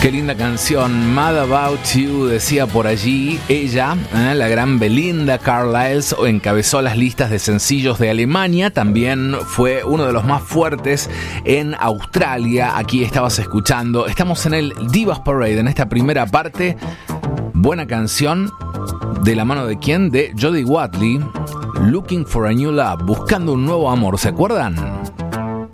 Qué linda canción, Mad About You, decía por allí ella, la gran Belinda Carlisle, encabezó las listas de sencillos de Alemania, también fue uno de los más fuertes en Australia. Aquí estabas escuchando, estamos en el Divas Parade, en esta primera parte. Buena canción, ¿de la mano de quién? De Jody Watley, Looking for a New Love, buscando un nuevo amor, ¿se acuerdan?